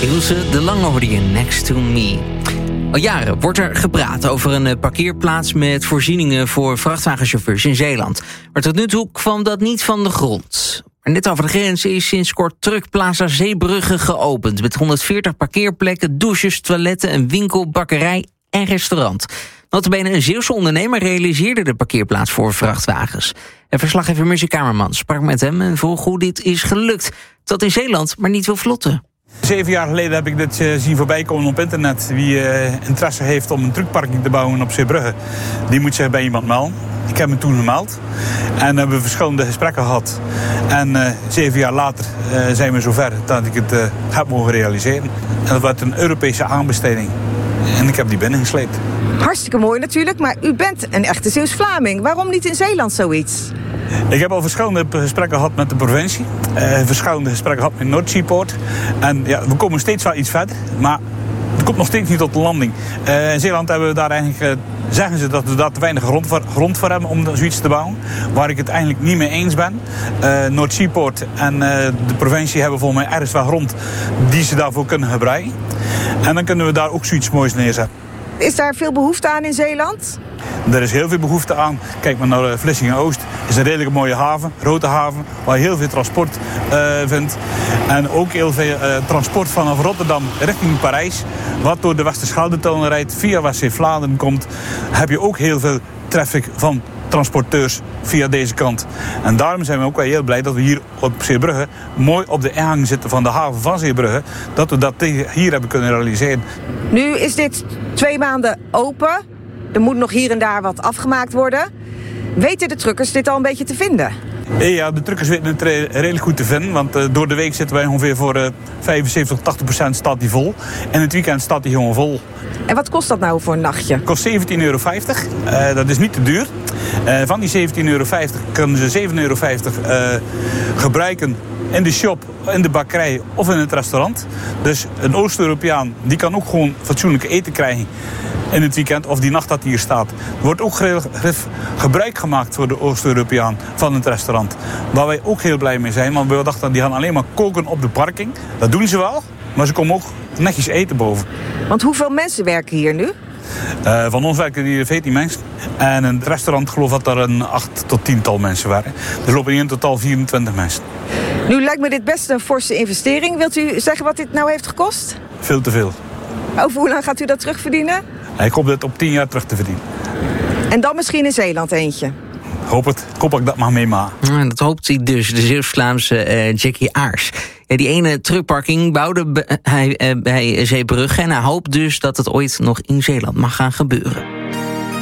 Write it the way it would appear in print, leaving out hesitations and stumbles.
Ilse de Lange hoorde je Next to Me. Al jaren wordt er gepraat over een parkeerplaats met voorzieningen voor vrachtwagenchauffeurs in Zeeland. Maar tot nu toe kwam dat niet van de grond. Maar net over de grens is sinds kort Truckplaza Zeebrugge geopend. Met 140 parkeerplekken, douches, toiletten, een winkel, bakkerij en restaurant. Notabene een Zeeuwse ondernemer realiseerde de parkeerplaats voor vrachtwagens. En verslaggever Mercy Kamerman sprak met hem en vroeg hoe dit is gelukt. Dat in Zeeland maar niet wil vlotten. 7 jaar geleden heb ik dit zien voorbij komen op internet. Wie interesse heeft om een truckparking te bouwen op Zeebrugge, die moet zich bij iemand melden. Ik heb me toen gemeld en hebben verschillende gesprekken gehad. En 7 jaar later zijn we zover dat ik het heb mogen realiseren. En dat werd een Europese aanbesteding. En ik heb die binnengesleept. Hartstikke mooi natuurlijk, maar u bent een echte Zeeuws-Vlaming. Waarom niet in Zeeland zoiets? Ik heb al verschillende gesprekken gehad met de provincie. Verschillende gesprekken gehad met Noordseapoort. En ja, we komen steeds wel iets verder, maar het komt nog steeds niet tot de landing. In Zeeland hebben we daar eigenlijk, zeggen ze dat we daar te weinig grond voor hebben om zoiets te bouwen. Waar ik het eigenlijk niet mee eens ben. Noordseapoort en de provincie hebben volgens mij ergens wel grond die ze daarvoor kunnen gebruiken. En dan kunnen we daar ook zoiets moois neerzetten. Is daar veel behoefte aan in Zeeland? Er is heel veel behoefte aan. Kijk maar naar Vlissingen-Oost. Het is een redelijk mooie haven, grote haven, waar je heel veel transport vindt. En ook heel veel transport vanaf Rotterdam richting Parijs. Wat door de Westerschelde-tunnel rijdt, via West-Vlaanderen komt, heb je ook heel veel traffic van transporteurs via deze kant. En daarom zijn we ook wel heel blij dat we hier op Zeebrugge mooi op de ingang zitten van de haven van Zeebrugge. Dat we dat hier hebben kunnen realiseren. Nu is dit 2 maanden open. Er moet nog hier en daar wat afgemaakt worden. Weten de truckers dit al een beetje te vinden? Ja, de truckers weten het redelijk goed te vinden. Want door de week zitten wij ongeveer voor 75-80% staat die vol. En het weekend staat die gewoon vol. En wat kost dat nou voor een nachtje? Het kost €17,50. Dat is niet te duur. Van die €17,50 kunnen ze €7,50 gebruiken in de shop, in de bakkerij of in het restaurant. Dus een Oost-Europeaan die kan ook gewoon fatsoenlijk eten krijgen in het weekend of die nacht dat hij hier staat. Er wordt ook gebruik gemaakt voor de Oost-Europeaan van het restaurant. Waar wij ook heel blij mee zijn, want we dachten die gaan alleen maar koken op de parking. Dat doen ze wel, maar ze komen ook netjes eten boven. Want hoeveel mensen werken hier nu? Van ons werken hier 14 mensen. En in het restaurant geloof ik dat er een 8 tot 10-tal mensen werken. Er lopen hier in totaal 24 mensen. Nu lijkt me dit best een forse investering. Wilt u zeggen wat dit nou heeft gekost? Veel te veel. Over hoe lang gaat u dat terugverdienen? Ik hoop dit op 10 jaar terug te verdienen. En dan misschien in Zeeland eentje? Ik hoop dat ik dat mag meemaken. En dat hoopt hij dus, de Zeeuws-Vlaamse Jackie Aars. Ja, die ene truckparking bouwde hij bij Zeebrugge en hij hoopt dus dat het ooit nog in Zeeland mag gaan gebeuren.